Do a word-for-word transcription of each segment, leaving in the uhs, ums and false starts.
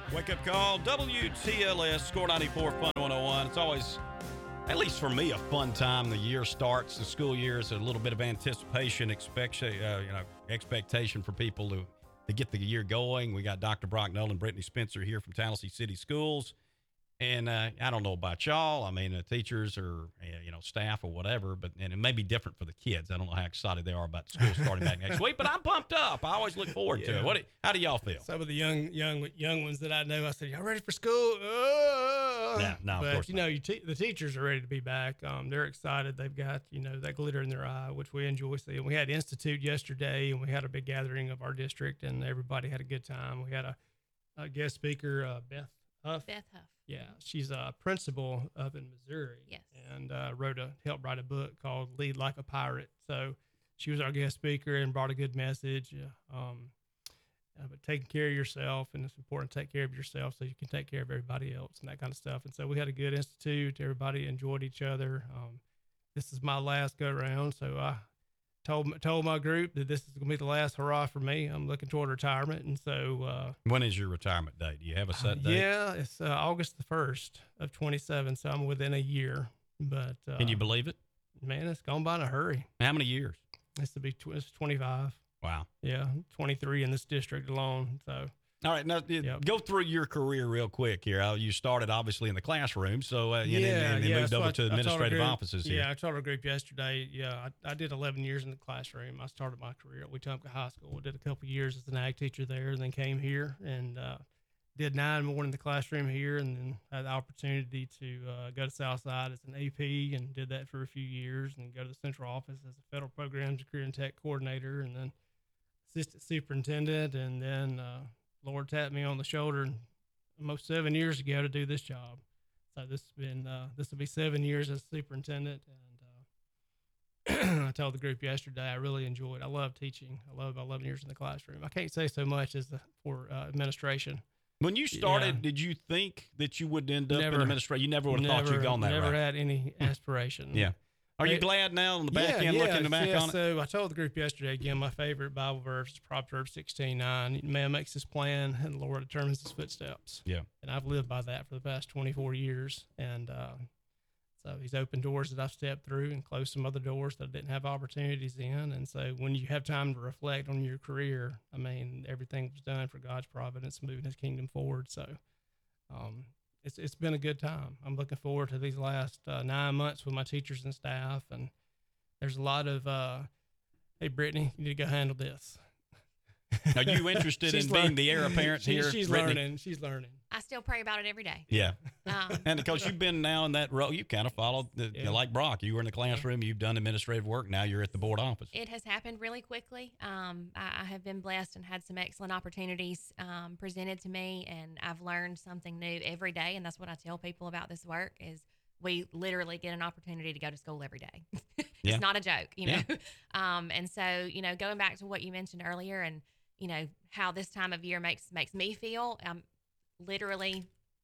Wake up call, W T L S, Score ninety-four, Fun one oh one. It's always, at least for me, a fun time. The year starts, the school year is a little bit of anticipation, expect, uh, you know, expectation for people to, to get the year going. We got Doctor Brock Nolan, Brittany Spencer here from Tallahassee City Schools. And uh, I don't know about y'all. I mean, uh, teachers or, uh, you know, staff or whatever, but and it may be different for the kids. I don't know how excited they are about school starting back next week, but I'm pumped up. I always look forward yeah. to it. What? How do y'all feel? Some of the young young, young ones that I know, I said, y'all ready for school? Uh, no, no, but, of course you not. know, you te- the teachers are ready to be back. Um, they're excited. They've got, you know, that glitter in their eye, which we enjoy seeing. We had Institute yesterday, and we had a big gathering of our district, and everybody had a good time. We had a, a guest speaker, uh, Beth Huff. Beth Huff. Yeah, she's a principal up in Missouri. Yes. And uh, wrote a helped write a book called Lead Like a Pirate. So she was our guest speaker and brought a good message. Uh, um, uh, but taking care of yourself, and it's important to take care of yourself so you can take care of everybody else and that kind of stuff. And so we had a good institute. Everybody enjoyed each other. Um, this is my last go round, so I told told my group that this is going to be the last hurrah for me. I'm looking toward retirement, and so uh, when is your retirement date? Do you have a set date? Yeah, it's uh, August the first of twenty-seven, so I'm within a year. But uh, can you believe it? Man, it's gone by in a hurry. How many years? This will be tw- it's twenty-five. Wow. Yeah, twenty-three in this district alone. So. All right, now yep. go through your career real quick here. You started obviously in the classroom, so uh, yeah, and, and, and yeah, moved so over I, to administrative group, offices here. Yeah, I taught a group yesterday. Yeah, I, I did eleven years in the classroom. I started my career at Wetumpka High School. I did a couple of years as an ag teacher there, and then came here and uh, did nine more in the classroom here, and then had the opportunity to uh, go to Southside as an A P and did that for a few years, and go to the central office as a federal programs career and tech coordinator, and then assistant superintendent, and then uh, Lord tapped me on the shoulder almost seven years ago to do this job. So this has been uh, this will be seven years as superintendent, and uh, I told the group yesterday I really enjoyed. I love teaching. I love eleven years in the classroom. I can't say so much as the, for uh, administration. When you started, yeah. did you think that you would end up never, in administration? You never would have thought you'd gone that never route. Never had any aspiration. yeah. Are it, you glad now on the back yeah, end yeah, looking back yeah, on it? So I told the group yesterday, again, my favorite Bible verse is Proverbs sixteen nine. Man makes his plan, and the Lord determines his footsteps. Yeah. And I've lived by that for the past twenty-four years. And uh, so he's opened doors that I've stepped through and closed some other doors that I didn't have opportunities in. And so when you have time to reflect on your career, I mean, everything was done for God's providence, moving his kingdom forward. So um, it's it's been a good time. I'm looking forward to these last uh, nine months with my teachers and staff. And there's a lot of, uh, hey, Brittany, you need to go handle this. Are you interested in learn- being the heir apparent she, here? She's Brittany? learning. She's learning. I still pray about it every day. Yeah. Um, and because you've been now in that role, you kind of followed, the, Yeah. like Brock, you were in the classroom, you've done administrative work, now you're at the board office. It has happened really quickly. Um, I, I have been blessed and had some excellent opportunities um, presented to me, and I've learned something new every day, and that's what I tell people about this work is we literally get an opportunity to go to school every day. It's Yeah. not a joke, you know? Yeah. Um, and so, you know, going back to what you mentioned earlier and, you know, how this time of year makes, makes me feel, I'm literally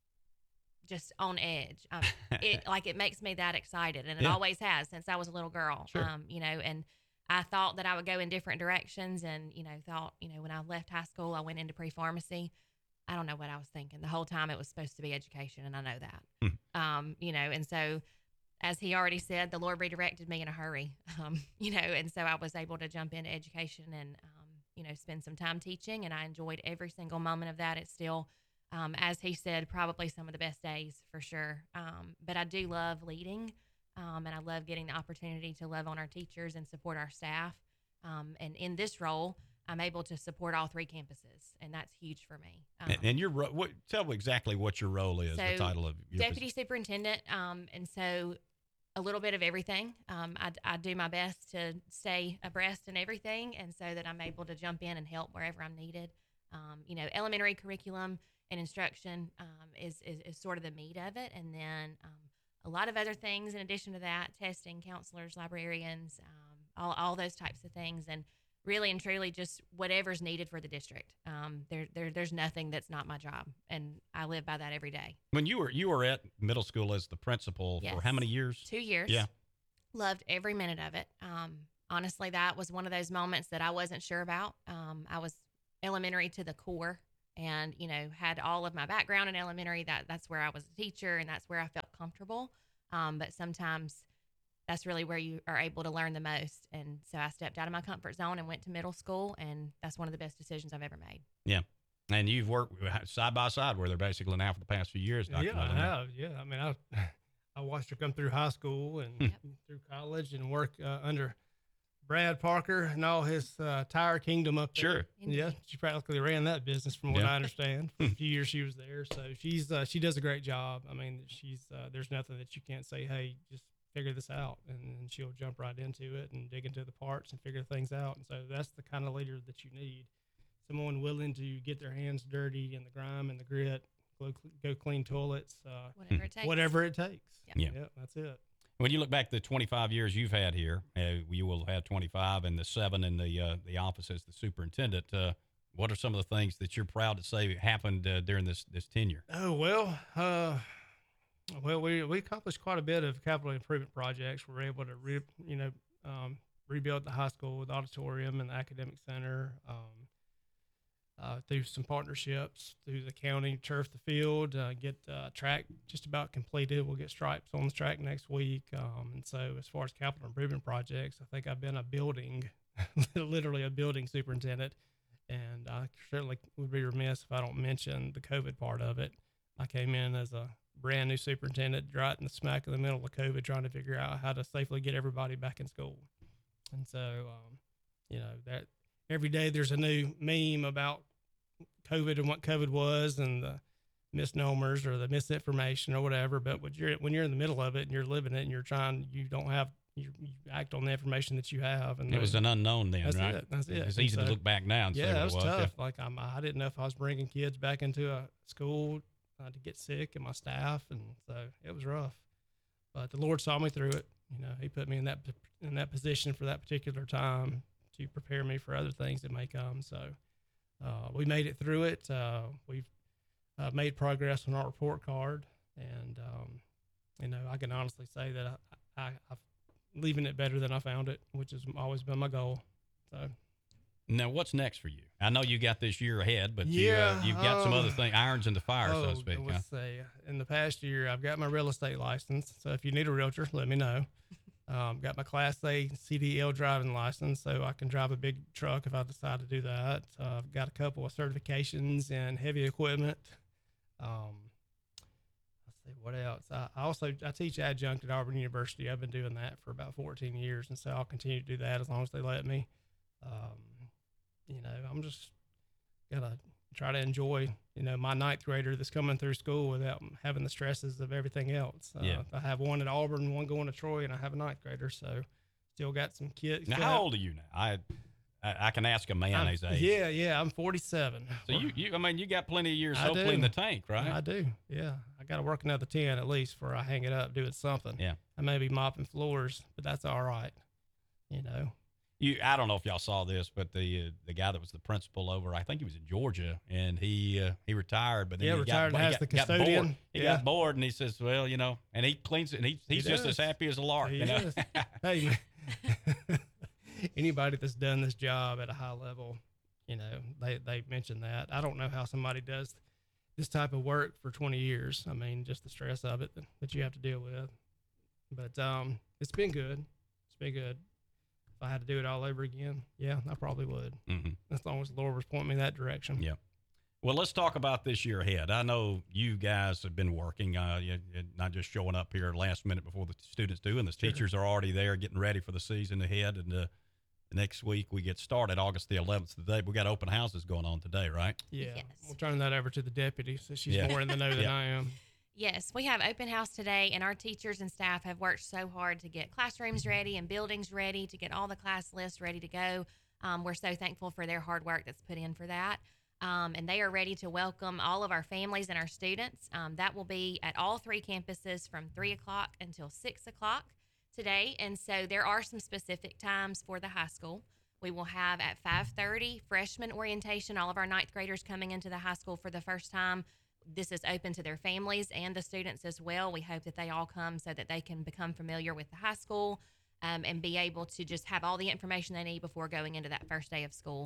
just on edge. Um, it like, it makes me that excited, and it Yeah. always has since I was a little girl. Sure. Um, you know, and I thought that I would go in different directions, and, you know, thought, you know, when I left high school, I went into pre-pharmacy. I don't know what I was thinking. The whole time it was supposed to be education, and I know that. Hmm. Um, you know, and so as he already said, the Lord redirected me in a hurry. Um, you know, and so I was able to jump into education and, um, you know, spend some time teaching, and I enjoyed every single moment of that. It's still, um, as he said, probably some of the best days for sure. Um, but I do love leading, um, and I love getting the opportunity to love on our teachers and support our staff. Um, and in this role, I'm able to support all three campuses, and that's huge for me. Um, and, and your ro- what, tell me exactly what your role is, so the title of your deputy position. superintendent. Um, and so a little bit of everything. Um, I, I do my best to stay abreast in everything, and so that I'm able to jump in and help wherever I'm needed. Um, you know, elementary curriculum and instruction um, is, is is sort of the meat of it, and then um, a lot of other things in addition to that: testing, counselors, librarians, um, all all those types of things, and really and truly just whatever's needed for the district. Um, there, there, there's nothing that's not my job, and I live by that every day. When you were you were at middle school as the principal Yes. for how many years? Two years. Yeah. Loved every minute of it. Um, honestly, that was one of those moments that I wasn't sure about. Um, I was elementary to the core, and, you know, had all of my background in elementary. That that's where I was a teacher and that's where I felt comfortable. Um, but sometimes that's really where you are able to learn the most. And so I stepped out of my comfort zone and went to middle school, and that's one of the best decisions I've ever made. Yeah. And you've worked side by side with her basically now for the past few years. Doctor Yeah, I Nolan. have. Yeah, I mean, I I watched her come through high school and Yep. through college and work uh, under Brad Parker and all his uh, tire kingdom up there. Sure. Yeah, she practically ran that business from what Yeah. I understand. For a few years she was there, so she's uh, she does a great job. I mean, she's uh, there's nothing that you can't say, hey, just figure this out, and, and she'll jump right into it and dig into the parts and figure things out. And so that's the kind of leader that you need. Someone willing to get their hands dirty in the grime and the grit, go, go clean toilets, uh, Whatever it takes. whatever it takes. Yep. Yeah. Yeah, that's it. When you look back the twenty-five years you've had here, uh, you will have twenty-five and the seven in the uh, the office as the superintendent. Uh, what are some of the things that you're proud to say happened uh, during this this tenure? Oh well, uh, well we we accomplished quite a bit of capital improvement projects. We were able to re, you know um, rebuild the high school with auditorium and the academic center. Um, Uh, through some partnerships through the county, turf the field, uh, get uh, track just about completed. We'll get stripes on the track next week. Um, and so as far as capital improvement projects, I think I've been a building, literally a building superintendent. And I certainly would be remiss if I don't mention the COVID part of it. I came in as a brand new superintendent right in the smack in the middle of COVID, trying to figure out how to safely get everybody back in school. And so, um, you know, that every day there's a new meme about COVID and what COVID was and the misnomers or the misinformation or whatever. But when you're, when you're in the middle of it and you're living it and you're trying, you don't have, you, you act on the information that you have. And It was an unknown then, that's right? it. That's it. It's And easy to so- look back now and yeah, say what that it was was. tough. Yeah. Like I'm, I didn't know if I was bringing kids back into a school uh, to get sick and my staff. And so it was rough, but the Lord saw me through it. You know, he put me in that, in that position for that particular time to prepare me for other things that may come. So, Uh, we made it through it. Uh, we've uh, made progress on our report card, and um, you know, I can honestly say that I, I, I'm leaving it better than I found it, which has always been my goal. So, Now, what's next for you? I know you got this year ahead, but Yeah, you, uh, you've got some uh, other things, irons in the fire, so to speak. huh? let's say in the past year, I've got my real estate license. So if you need a realtor, let me know. Um, got my Class A C D L driving license, so I can drive a big truck if I decide to do that. Uh, I've got a couple of certifications in heavy equipment. Um, let's see what else. I, I also I teach adjunct at Auburn University. I've been doing that for about fourteen years, and so I'll continue to do that as long as they let me. Um, you know, I'm just gonna try to enjoy, you know, my ninth grader that's coming through school without having the stresses of everything else. Uh, Yeah. I have one at Auburn, one going to Troy, and I have a ninth grader. So still got some kids. Now, still how have- old are you now? I, I I can ask a man I'm- his age. Yeah, yeah, I'm forty-seven. So you, you, I mean, you got plenty of years I hopefully in do. the tank, right? I do. Yeah. I got to work another ten at least before I hang it up, doing something. Yeah. I may be mopping floors, but that's all right. You know, You, I don't know if y'all saw this, but the uh, the guy that was the principal over, I think he was in Georgia, and he uh, he retired, but then Yeah, he retired got, and he has got, the got bored. custodian. He Yeah. got bored, and he says, "Well, you know," and he cleans it, and he, he's He just as does. happy as a lark. He you know? is. Hey, man. Anybody that's done this job at a high level, you know, they, they mention that. I don't know how somebody does this type of work for twenty years. I mean, just the stress of it that, that you have to deal with. But um, it's been good. It's been good. If I had to do it all over again, yeah, I probably would. Mhm. As long as the Lord was pointing me that direction. Yeah. Well, let's talk about this year ahead. I know you guys have been working, uh, you, you're not just showing up here last minute before the students do, and the Sure. teachers are already there getting ready for the season ahead. And uh, next week we get started, August the eleventh. Today we got open houses going on today, right? Yeah. Yes. We'll turn that over to the deputy so she's Yeah. more in the know than Yeah. I am. Yes, we have open house today, and our teachers and staff have worked so hard to get classrooms ready and buildings ready, to get all the class lists ready to go. Um, we're so thankful for their hard work that's put in for that. Um, and they are ready to welcome all of our families and our students. Um, that will be at all three campuses from three o'clock until six o'clock today. And so there are some specific times for the high school. We will have at five thirty freshman orientation, all of our ninth graders coming into the high school for the first time. This is open to their families and the students as well. We hope that they all come so that they can become familiar with the high school um, and be able to just have all the information they need before going into that first day of school.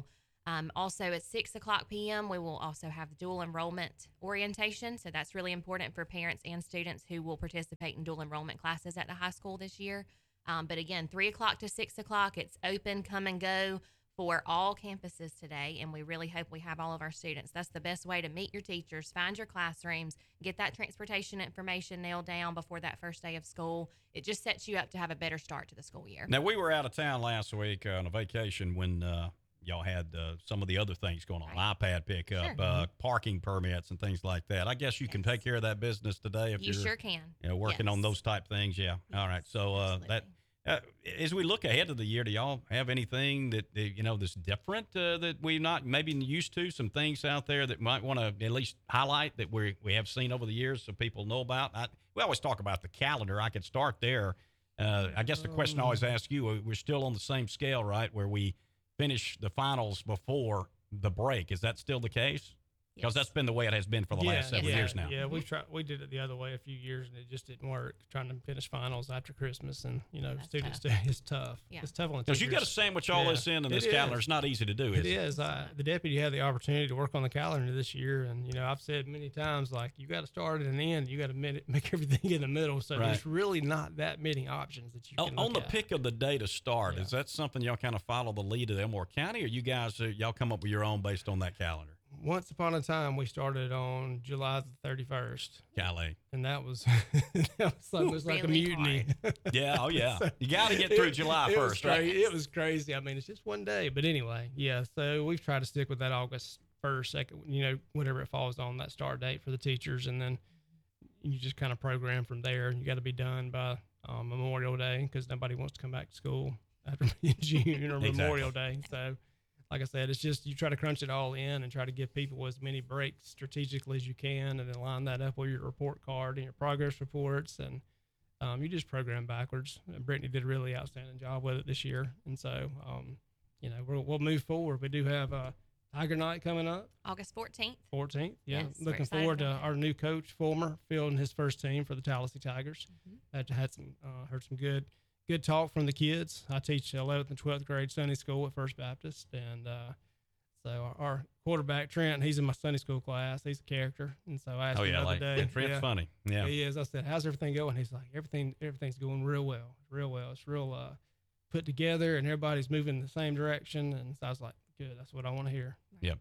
Um, also at six o'clock p.m., we will also have the dual enrollment orientation. So that's really important for parents and students who will participate in dual enrollment classes at the high school this year. Um, but again, three o'clock to six o'clock, it's open, come and go for all campuses today. And we really hope we have all of our students. That's the best way to meet your teachers, find your classrooms, get that transportation information nailed down before that first day of school. It just sets you up to have a better start to the school year. Now, we were out of town last week uh, on a vacation when uh, y'all had uh, some of the other things going on, Right. iPad pickup, Sure. uh, parking permits, and things like that. I guess you can Yes. take care of that business today if You you're sure can. you know, working on Yes. those type things. Yeah. All right. So uh, that uh, as we look ahead to the year, do y'all have anything that, that you know that's different uh, that we're not maybe used to? Some things out there that might want to at least highlight that we we have seen over the years so people know about. I, we always talk about the calendar. I could start there. Uh, I guess the question I always ask you: we're still on the same scale, right? Where we finish the finals before the break. Is that still the case? Because Yes. that's been the way it has been for the last several yeah, years now. Yeah, we tried. We did it the other way a few years, and it just didn't work. Trying to finish finals after Christmas, and you know, That's students, tough. it's tough. Yeah. It's tough on the Because you got to teachers. sandwich all Yeah, this in, and it this calendar is. is not easy to do. It Is is. I, the deputy had the opportunity to work on the calendar this year, and you know, I've said many times, like you got to start at an end, you got to make everything in the middle. So Right. there's really not that many options that you On, can on look the at. pick of the day to start, Yeah. is that something y'all kind of follow the lead of Elmore County, or you guys uh, y'all come up with your own based on that calendar? Once upon a time, we started on July the thirty-first, Golly. and that was that was, something, it was like a Really mutiny. Yeah, oh yeah. So- You got to get through It- July it was first, cra- right? It was crazy. I mean, it's just one day, but anyway, yeah. So we've tried to stick with that August first, second, you know, whatever it falls on that start date for the teachers, and then you just kind of program from there. You got to be done by um, Memorial Day because nobody wants to come back to school after June or Exactly. Memorial Day. So, like I said, it's just you try to crunch it all in and try to give people as many breaks strategically as you can, and then line that up with your report card and your progress reports, and um, you just program backwards. And Brittany did a really outstanding job with it this year, and so um, you know we'll, we'll move forward. We do have a Tiger Night coming up, August fourteenth. fourteenth. Yeah, Yes, we're looking excited forward to about that. our new coach Fulmer fielding his first team for the Tallahassee Tigers. Mhm. That had some uh, heard some good good talk from the kids. I teach eleventh and twelfth grade Sunday school at First Baptist, and uh, so our, our quarterback Trent, he's in my Sunday school class. He's a character, and so I asked Oh him yeah, the other like day. Trent's yeah, funny. Yeah. he is. I said, "How's everything going?" He's like, "Everything, everything's going real well, real well. It's real uh, put together, and everybody's moving in the same direction." And so I was like, "Good, that's what I want to hear." Yep.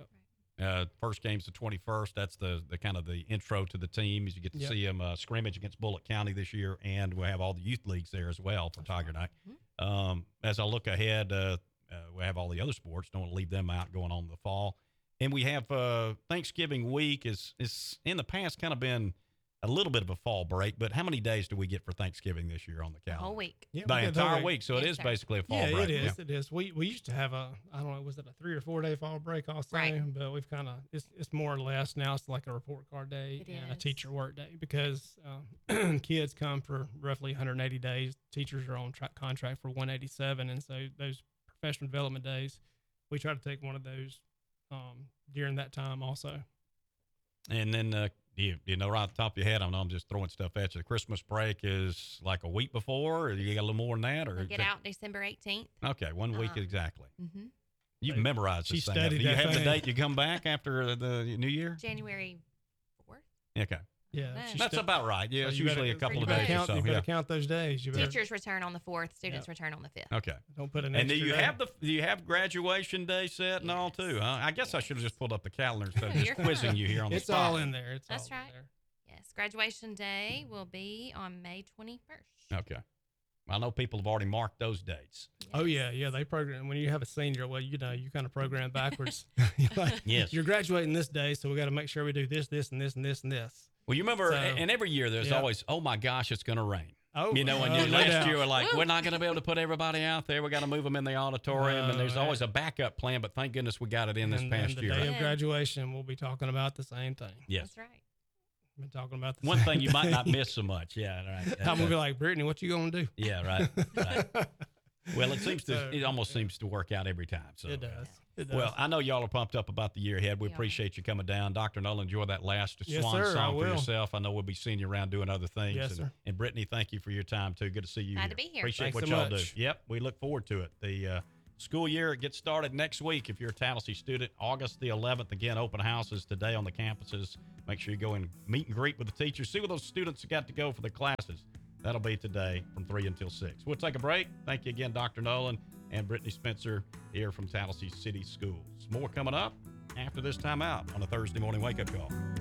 Uh, first game's the twenty-first. That's the, the kind of the intro to the team as you get to Yep. see them uh, scrimmage against Bullock County this year, and we'll have all the youth leagues there as well for Tiger Night. Mhm. Um, as I look ahead, uh, uh, we have all the other sports. Don't want to leave them out going on in the fall, and we have uh, Thanksgiving week is is in the past kind of been a little bit of a fall break. But how many days do we get for Thanksgiving this year on the The whole calendar? week. Yeah, By we did the entire whole week, so it Yes, is sir. basically a fall Yeah, break. it is. It is. We we used to have a I don't know was it a three or four day fall break also, Right. but we've kind of it's it's more or less now it's like a report card day It and a is. teacher work day because um, kids come for roughly one hundred eighty days. Teachers are on tra- contract for one eighty-seven, and so those professional development days, we try to take one of those um, during that time also. And then, uh, you, you know, right off the top of your head, I know I'm just throwing stuff at you. The Christmas break is like a week before, or you got a little more than that, or We'll get is that- out December eighteenth. Okay, one week Uh, exactly. Mm-hmm. You've Hey, memorized she this thing. studied Do you that have the thing. date you come back after the New Year? January fourth. Okay, Yeah, Nice. she that's stu- about right. Yeah, so it's you better- usually a couple you of better days or count, so. You better Yeah. count those days. You better Teachers return on the fourth. Students Yep. return on the fifth. Okay. don't put an And do extra you day. have the do you have graduation day set and all too? Huh? I guess I should have just pulled up the calendar instead of No, just you're quizzing fine. you here on the It's spot. all in there. It's That's all right. in there. Yes, graduation day will be on May twenty-first. Okay. I know people have already marked those dates. Oh yeah, yeah. They program when you have a senior. Well, you know, you kind of program backwards. You're like, Yes. You're graduating this day, so we got to make sure we do this, this, and this, and this, and this. Well, you remember, So- and every year there's Yeah. always, oh my gosh, it's going to rain. Oh, You know, and oh, you, no last doubt. year we're like, Woo. we're not going to be able to put everybody out there. We got to move them in the auditorium, and Oh, there's yeah. always a backup plan. But thank goodness we got it in this and, past and the year. day Yeah. of graduation, we'll be talking about the same thing. Yes, That's right. Been talking about the one same thing you might not miss so much. Yeah, right. I'm gonna be like, Brittany, what you gonna do? Yeah, right. right. Well, it seems to, So, it almost seems to work out every time. So it does. It does. Well, I know y'all are pumped up about the year ahead. We We are. appreciate you coming down. Doctor Null, enjoy that last Yes, swan sir, I song for will. yourself. I know we'll be seeing you around doing other things. Yes, and, sir. and Brittany, thank you for your time, too. Good to see you Glad here. to be here. Appreciate Thanks what so y'all much. do. Yep, we look forward to it. The uh, School year gets started next week if you're a Tallahassee student. August the eleventh, again, open houses today on the campuses. Make sure you go and meet and greet with the teachers. See where those students got to go for the classes. That'll be today from three until six. We'll take a break. Thank you again, Doctor Nolan and Brittany Spencer here from Tallahassee City Schools. More coming up after this time out on a Thursday morning wake-up call.